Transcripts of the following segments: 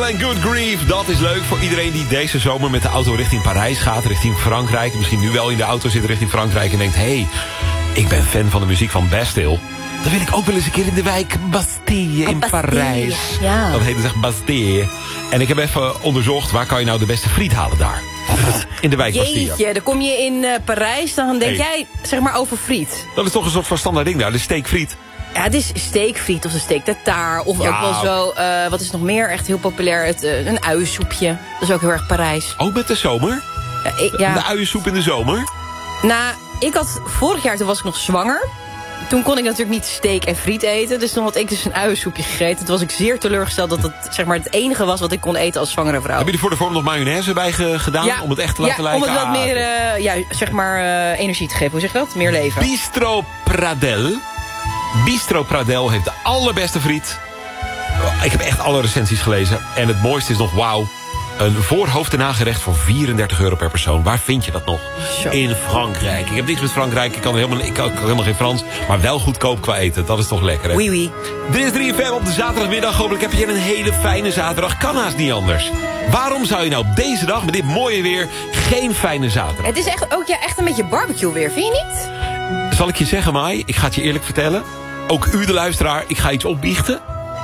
en Good Grief. Dat is leuk voor iedereen die deze zomer met de auto richting Parijs gaat, richting Frankrijk. Misschien nu wel in de auto zit richting Frankrijk en denkt, hey, ik ben fan van de muziek van Bastille. Dan wil ik ook wel eens een keer in de wijk Bastille in Parijs. Ja. Dat heet dus echt Bastille. En ik heb even onderzocht, waar kan je nou de beste friet halen daar? In de wijk Bastille. Jeetje, dan kom je in Parijs, dan denk jij zeg maar over friet. Dat is toch een soort van standaard ding daar, de steekfriet. Ja, het is steekfriet of een steak tartare. Of ook wel zo, wat is nog meer echt heel populair? Een uiensoepje. Dat is ook heel erg Parijs. Ook met de zomer? De uiensoep in de zomer? Nou, vorig jaar toen was ik nog zwanger. Toen kon ik natuurlijk niet steak en friet eten. Dus toen had ik dus een uiensoepje gegeten. Toen was ik zeer teleurgesteld dat het zeg maar het enige was wat ik kon eten als zwangere vrouw. Heb je er voor de vorm nog mayonaise bij gedaan? Ja. Om het echt te laten lijken? Om het wat meer zeg maar, energie te geven. Hoe zeg je dat? Meer leven. Bistro Pradel. Bistro Pradel heeft de allerbeste friet. Ik heb echt alle recensies gelezen. En het mooiste is nog, wauw. Een voorhoofd- en nagerecht voor €34 per persoon. Waar vind je dat nog? Zo. In Frankrijk. Ik heb niks met Frankrijk. Ik kan helemaal geen Frans. Maar wel goedkoop qua eten. Dat is toch lekker, hè? Oui, oui. Dit is 3FM op de zaterdagmiddag. Hopelijk heb je een hele fijne zaterdag. Kan haast niet anders. Waarom zou je nou op deze dag, met dit mooie weer, geen fijne zaterdag? Het is echt een beetje barbecue weer, vind je niet? Zal ik je zeggen, Mai? Ik ga het je eerlijk vertellen. Ook u, de luisteraar, ik ga iets opbiechten.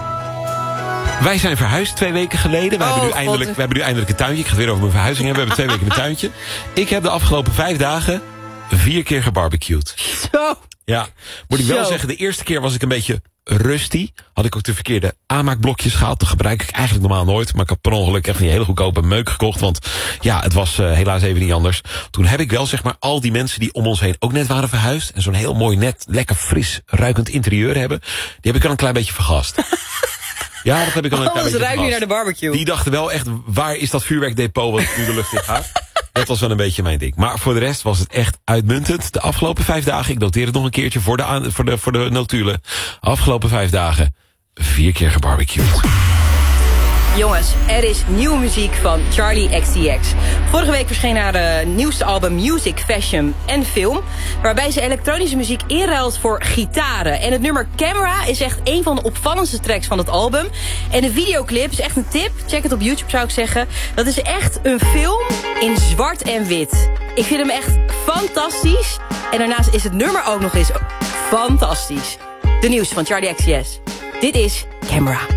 Wij zijn verhuisd 2 weken geleden. We hebben nu eindelijk een tuintje. Ik ga het weer over mijn verhuizing hebben. We hebben 2 weken een tuintje. Ik heb de afgelopen 5 dagen 4 keer gebarbecued. Zo. Ja, moet ik wel zeggen, de eerste keer was ik een beetje rusty. Had ik ook de verkeerde aanmaakblokjes gehaald. Dat gebruik ik eigenlijk normaal nooit. Maar ik had per ongeluk echt een hele goedkope meuk gekocht. Want ja, het was helaas even niet anders. Toen heb ik wel zeg maar al die mensen die om ons heen ook net waren verhuisd. En zo'n heel mooi net, lekker fris ruikend interieur hebben. Die heb ik al een klein beetje vergast. Ja, dat heb ik al een klein beetje ruikt nu naar de barbecue. Die dachten wel echt, waar is dat vuurwerkdepot wat nu de lucht in gaat? Dat was wel een beetje mijn ding. Maar voor de rest was het echt uitmuntend. De afgelopen 5 dagen, ik noteer het nog een keertje voor de notulen. Afgelopen 5 dagen 4 keer gebarbecued. Jongens, er is nieuwe muziek van Charli XCX. Vorige week verscheen haar nieuwste album Music, Fashion en Film, waarbij ze elektronische muziek inruilt voor gitaren. En het nummer Camera is echt een van de opvallendste tracks van het album. En de videoclip is echt een tip. Check het op YouTube, zou ik zeggen. Dat is echt een film in zwart en wit. Ik vind hem echt fantastisch. En daarnaast is het nummer ook nog eens fantastisch. De nieuwste van Charli XCX. Dit is Camera.